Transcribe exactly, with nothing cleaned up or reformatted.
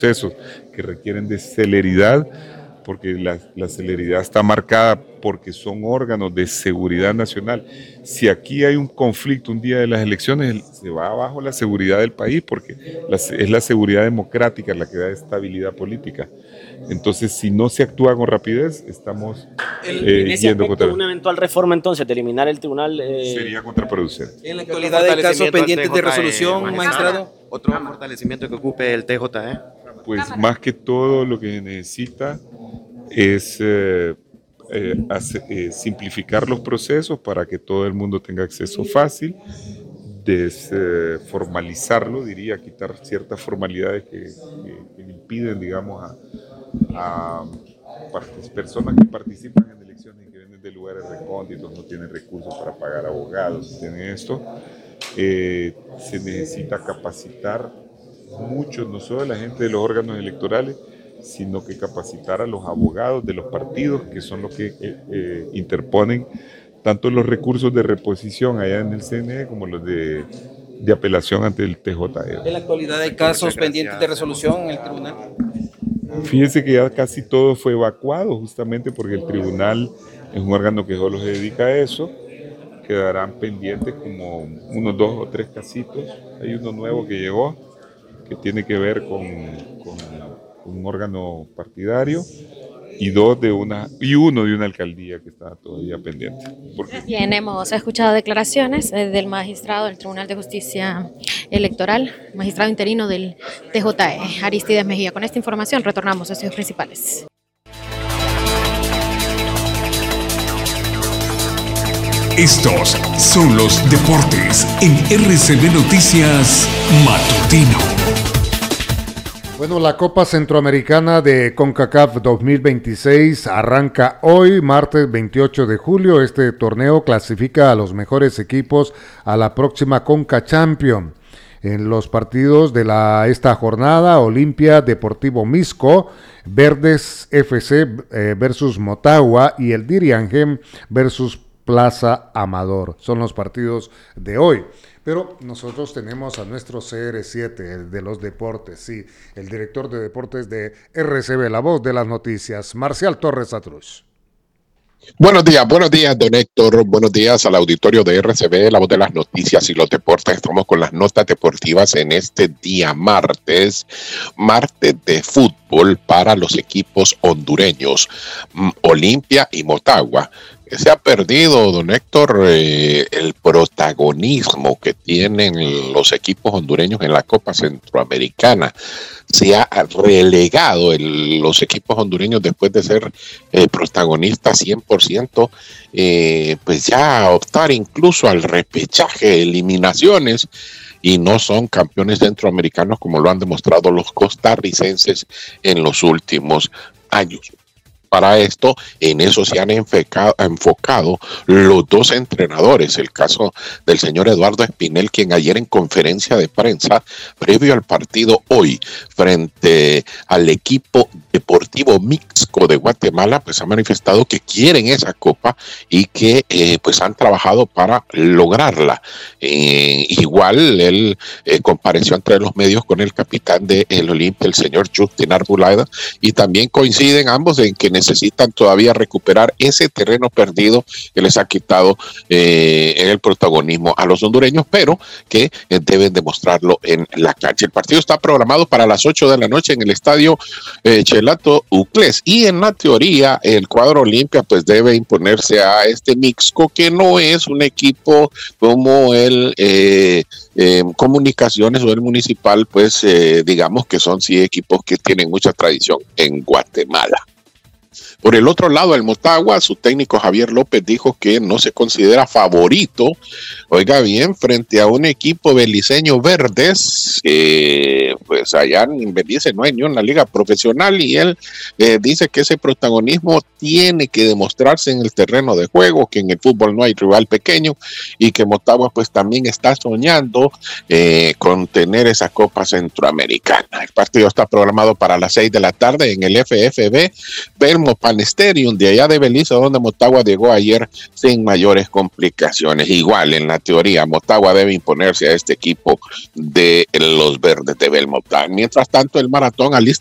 procesos que requieren de celeridad, porque la, la celeridad está marcada porque son órganos de seguridad nacional. Si aquí hay un conflicto un día de las elecciones, se va abajo la seguridad del país, porque la, es la seguridad democrática la que da estabilidad política. Entonces, si no se actúa con rapidez, estamos el, eh, en ese yendo aspecto, contra... Una eventual reforma, entonces, de eliminar el tribunal... Eh... Sería contraproducente. En la actualidad hay casos pendientes de resolución, magistrado. magistrado. ¿Otro fortalecimiento que ocupe el T J E? Pues más que todo lo que necesita es eh, eh, hace, eh, simplificar los procesos para que todo el mundo tenga acceso fácil, desformalizarlo, eh, diría, quitar ciertas formalidades que, que, que impiden, digamos, a, a personas que participan en elecciones y que vienen de lugares recónditos, no tienen recursos para pagar abogados, tienen esto. Eh, se necesita capacitar mucho, no solo a la gente de los órganos electorales, sino que capacitar a los abogados de los partidos, que son los que eh, eh, interponen tanto los recursos de reposición allá en el C N E como los de, de apelación ante el T J E. ¿En la actualidad hay casos pendientes de resolución en el tribunal? Fíjense que ya casi todo fue evacuado, justamente porque el tribunal es un órgano que solo se dedica a eso. Quedarán pendientes como unos dos o tres casitos. Hay uno nuevo que llegó, que tiene que ver con, con un órgano partidario, y dos de una y uno de una alcaldía que está todavía pendiente. Porque... Bien, hemos escuchado declaraciones eh, del magistrado del Tribunal de Justicia Electoral, magistrado interino del T J E, Aristides Mejía. Con esta información retornamos a estudios principales. Estos son los deportes en R C B Noticias Matutino. Bueno, la Copa Centroamericana de CONCACAF dos mil veintiséis arranca hoy, martes veintiocho de julio. Este torneo clasifica a los mejores equipos a la próxima Conca Champions. En los partidos de la, esta jornada, Olimpia Deportivo Misco, Verdes F C eh, versus Motagua y el Diriangem versus Plaza Amador. Son los partidos de hoy. Pero nosotros tenemos a nuestro C R siete, el de los deportes, sí, el director de deportes de R C B, la voz de las noticias, Marcial Torres Atruz. Buenos días, buenos días, don Héctor. Buenos días al auditorio de R C B, la voz de las noticias y los deportes. Estamos con las notas deportivas en este día martes, martes de fútbol para los equipos hondureños, Olimpia y Motagua. Se ha perdido, don Héctor, eh, el protagonismo que tienen los equipos hondureños en la Copa Centroamericana. Se ha relegado el, los equipos hondureños después de ser eh, protagonistas cien por ciento, eh, pues ya a optar incluso al repechaje, eliminaciones, y no son campeones centroamericanos como lo han demostrado los costarricenses en los últimos años. Para esto, en eso se han enfocado, enfocado los dos entrenadores. El caso del señor Eduardo Espinel, quien ayer en conferencia de prensa, previo al partido hoy, frente al equipo Deportivo Mixco de Guatemala, pues ha manifestado que quieren esa copa y que eh, pues han trabajado para lograrla. Eh, igual, él eh, compareció entre los medios con el capitán del Olimpia, el señor Justin Arbulada, y también coinciden ambos en que necesitan todavía recuperar ese terreno perdido que les ha quitado eh, el protagonismo a los hondureños, pero que eh, deben demostrarlo en la cancha. El partido está programado para las ocho de la noche en el estadio eh, Chelato Uclés, y en la teoría el cuadro Olimpia pues debe imponerse a este Mixco, que no es un equipo como el eh, eh, Comunicaciones o el Municipal, pues eh, digamos que son sí equipos que tienen mucha tradición en Guatemala. Por el otro lado, el Motagua, su técnico Javier López dijo que no se considera favorito, oiga bien, frente a un equipo beliceño Verdes, eh, pues allá en Belice no hay ni una liga profesional, y él eh, dice que ese protagonismo tiene que demostrarse en el terreno de juego, que en el fútbol no hay rival pequeño, y que Motagua pues también está soñando eh, con tener esa Copa Centroamericana. El partido está programado para las seis de la tarde en el F F B Belmo Pan Stadium de allá de Belice, donde Motagua llegó ayer sin mayores complicaciones. Igual, en la teoría, Motagua debe imponerse a este equipo de los Verdes de Belmontán. Mientras tanto, el maratón alista